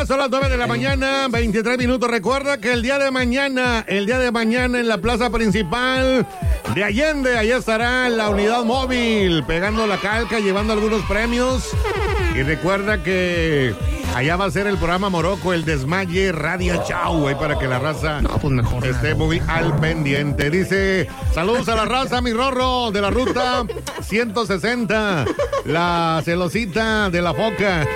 son las 9 de la mañana, 23 minutos. Recuerda que el día de mañana en la plaza principal de Allende, allá estará la unidad móvil, pegando la calca, llevando algunos premios. Y recuerda que allá va a ser el programa Morocco, el Desmaye Radio Show, para que la raza esté muy al pendiente. Dice, saludos a la raza, mi Rorro, de la ruta 160, la celosita de la foca.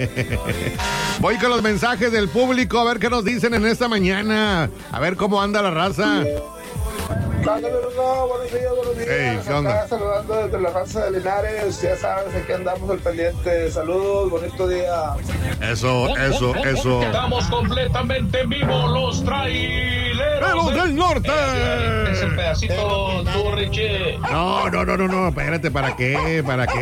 Voy con los mensajes del público, a ver qué nos dicen en esta mañana, a ver cómo anda la raza. Buenos días. Hey, ¿qué onda? Acá saludando desde la raza de Linares. Ya sabes, aquí andamos al pendiente. Saludos, bonito día. Eso. Estamos completamente en vivo, los traileros del norte. Es el pedacito, tú, Richie. No, espérate, ¿para qué?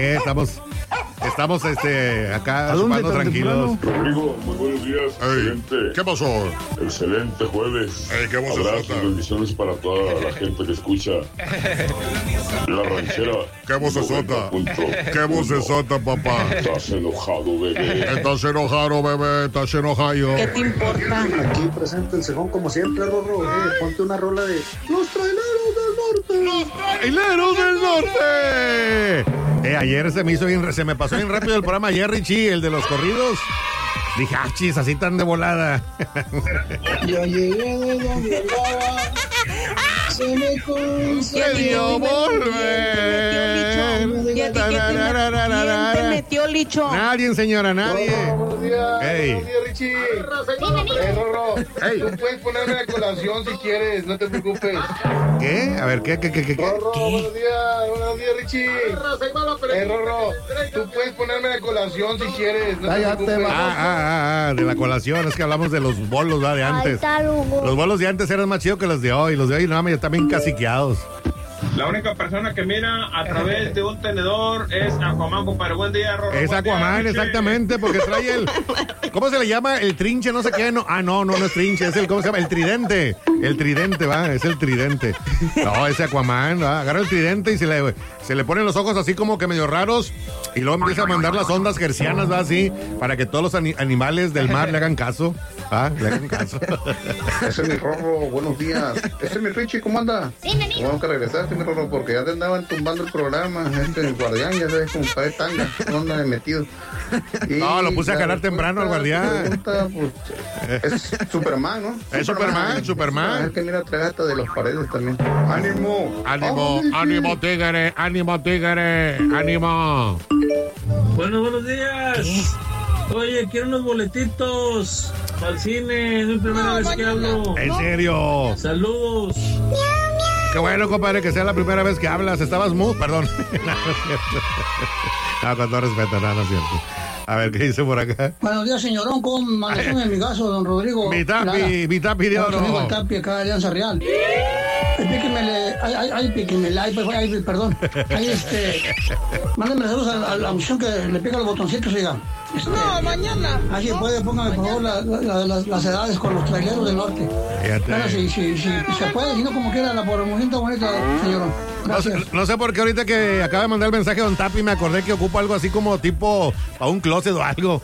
Estamos acá chupando tranquilos. Rodrigo, muy buenos días. Excelente. ¿Qué pasó? Excelente jueves. ¿Qué voz Abrazos sota? y bendiciones para toda la gente que escucha La Ranchera. ¿Qué voz sota? 90.1. ¿Qué voz sota, papá? Estás enojado, bebé. Estás enojado, bebé, estás enojado. ¿Qué te importa? Aquí presente el cejón como siempre, Rorro. Ponte una rola de Los Traileros del Norte. ¡Traileros del norte! Ayer se me pasó bien rápido el programa ayer, Richie, el de los corridos. Dije, chis, así tan de volada. Ya llegué de donde andaba. Se me concedió volver. ¿Quién te metió, Licho? Nadie, señora, nadie. Buenos días. Hey. Buenos días, Richie. Rorro. Hey. Tú puedes ponerme la colación si quieres, no te preocupes. ¿Qué? A ver, ¿qué? Rorro, buenos días, Richie. Rorro, tú puedes ponerme la colación si quieres, no te preocupes. De la colación, es que hablamos de los bolos, ¿verdad? De antes. Los bolos de antes eran más chidos que los de hoy. Los de hoy, no, ya están bien caciqueados. La única persona que mira a través de un tenedor es Aquaman, compadre. Buen día, Rorro. Es Aquaman, exactamente, porque trae el... ¿Cómo se le llama? El trinche, no sé qué. No es trinche, es el... ¿Cómo se llama? El tridente. El tridente, es el tridente. No, ese Aquaman, ¿va? Agarra el tridente y se le ponen los ojos así como que medio raros y luego empieza a mandar las ondas gercianas, ¿va? Así, para que todos los animales del mar le hagan caso. Le hagan caso. Ese es mi Rorro, buenos días. Ese es mi Richie, ¿cómo anda? Tengo que regresar, mi Rorro, porque ya te andaban tumbando el programa. El guardián, ya sabes, como para el tanga. No anda metido. No, lo puse a jalar temprano al guardián. Es Superman, ¿no? Es Superman. Es que mira, trae hasta de los paredes también. ¡Ánimo! ¡Ánimo, tigre! ¡Ánimo! Buenos días. Oye, quiero unos boletitos al cine. Es mi primera vez que hablo. ¿En serio? Saludos. Qué bueno, compadre, que sea la primera vez que hablas. Estabas perdón. No es cierto. No, con todo respeto, no es cierto. A ver, ¿qué dice por acá? Buenos días, señorón. ¿Cómo amaneció en mi caso, don Rodrigo? Mi tapi de oro. Mi tapi acá de Alianza Real. Píquenmele, perdón. Mándenme saludos a la opción que le pica los botoncitos, oiga. No, mañana. Así puede, póngame por favor las edades con los traileros del norte. Claro, si se puede, si no como quiera, la promoción bonita, señorón. Gracias. No sé por qué ahorita que acaba de mandar el mensaje a Don Tapi me acordé que ocupa algo así como tipo a un closet o algo.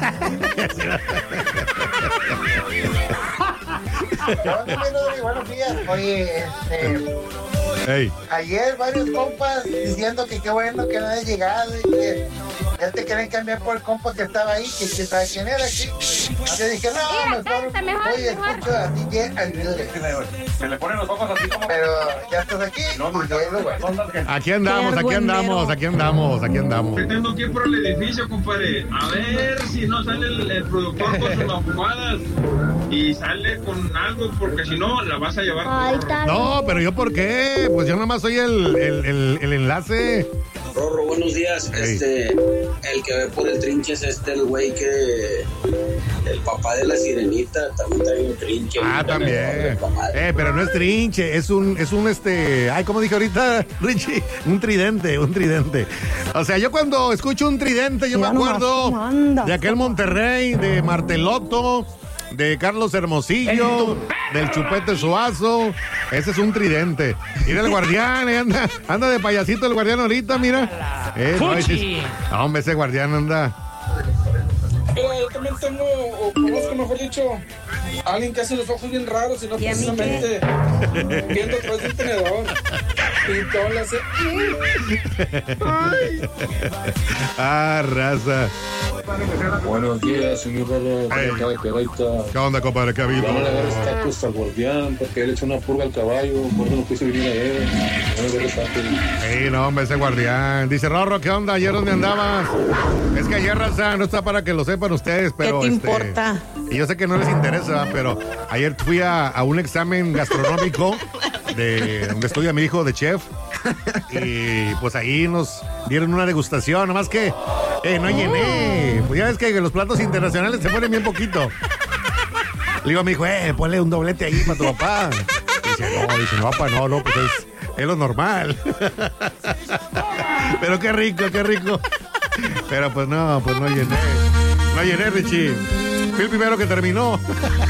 Buenos días. Oye, Hey. ayer varios compas diciendo que qué bueno que no haya llegado y que ya te quieren cambiar por el compa que estaba ahí, que sabe quién era aquí. Yo dije, no, mejor oye, escucho a DJ Aguilera. Se le ponen los ojos así como... Pero ya estás aquí. Aquí andamos. Tengo que ir por el edificio, compadre. A ver si no sale el productor con sus mafumadas y sale con algo, porque si no, la vas a llevar. No, pero ¿yo por qué? Pues yo nomás soy el enlace. Rorro, buenos días. Hey. El que ve por el trinche es el güey que... El papá de la sirenita también trae un trinche. También. Pero no es trinche, es un ay, ¿cómo dije ahorita, Richie? Un tridente. O sea, yo cuando escucho un tridente, yo me acuerdo de aquel Monterrey, de Marteloto, de Carlos Hermosillo, del Chupete Suazo. Ese es un tridente. Mira el guardián, anda de payasito el guardián ahorita, mira. No, hombre, ese guardián anda. Mira, yo también tengo, o conozco, mejor dicho, a alguien que hace los ojos bien raros y no precisamente viendo a través del tenedor. Y todo le hace... Ah, raza. Buenos días, señor Rolo. ¿Qué onda, compadre? ¿Qué ha habido? No le agarres tacos al guardián porque él echó una purga al caballo. Por eso no quise venir a ver. No le agarres tacos. Sí, no, hombre, ese guardián. Dice Rorro, ¿qué onda? ¿Ayer dónde andabas? Es que ayer, raza, no está para que lo sepan ustedes, pero... ¿Qué te importa? Y yo sé que no les interesa, pero ayer fui a un examen gastronómico de donde estudia mi hijo de chef. Y pues ahí nos dieron una degustación, nomás que no llené. Pues ya ves que los platos internacionales se ponen bien poquito. Le digo a mi hijo, ponle un doblete ahí para tu papá. Dice, no, papá, no, pues es lo normal. Pero qué rico. Pero pues no llené. No llené, Richie. Fui el primero que terminó.